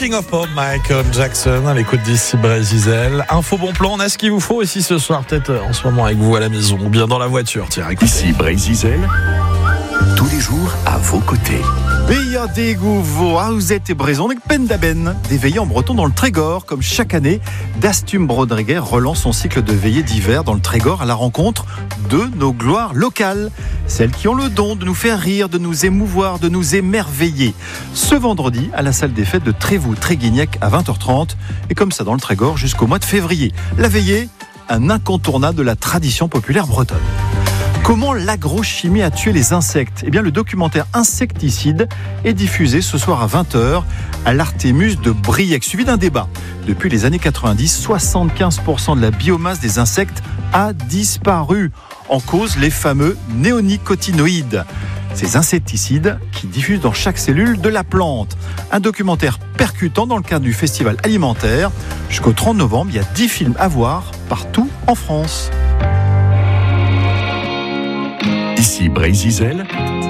Walking of Home, Michael Jackson, à l'écoute d'ici Brésil. Info bon plan, on a ce qu'il vous faut ici ce soir, peut-être en ce moment avec vous à la maison ou bien dans la voiture. Tiens, écoutez. Ici Brésil, tous les jours à vos côtés. Veilleur des Gouveaux, vous êtes Bréson avec Pendaben, des veillées en breton dans le Trégor. Comme chaque année, Dastum Brodreguer relance son cycle de veillées d'hiver dans le Trégor à la rencontre de nos gloires locales. Celles qui ont le don de nous faire rire, de nous émouvoir, de nous émerveiller. Ce vendredi, à la salle des fêtes de Trévoux-Tréguignec à 20h30. Et comme ça dans le Trégor jusqu'au mois de février. La veillée, un incontournable de la tradition populaire bretonne. Comment l'agrochimie a tué les insectes ? Eh bien, le documentaire Insecticide est diffusé ce soir à 20h à l'Artémus de Briec, suivi d'un débat. Depuis les années 90, 75% de la biomasse des insectes a disparu. En cause, les fameux néonicotinoïdes. Ces insecticides qui diffusent dans chaque cellule de la plante. Un documentaire percutant dans le cadre du festival alimentaire. Jusqu'au 30 novembre, il y a 10 films à voir partout en France. Ici Brésil,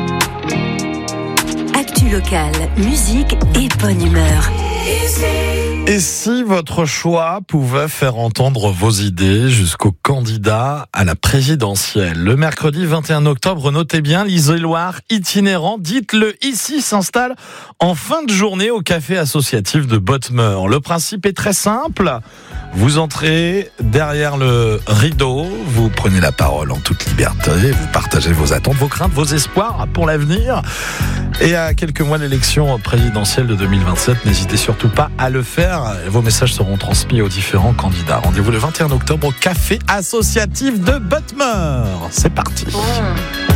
actu locale, musique et bonne humeur. Et si votre choix pouvait faire entendre vos idées jusqu'au candidat à la présidentielle ? Le mercredi 21 octobre, notez bien, l'Isoloir itinérant, dites-le ici, s'installe en fin de journée au café associatif de Bottmer. Le principe est très simple. Vous entrez derrière le rideau, vous prenez la parole en toute liberté, vous partagez vos attentes, vos craintes, vos espoirs pour l'avenir. Et à quelques mois de l'élection présidentielle de 2027, n'hésitez surtout pas à le faire. Vos messages seront transmis aux différents candidats. Rendez-vous le 21 octobre au café associatif de Bottmer. C'est parti.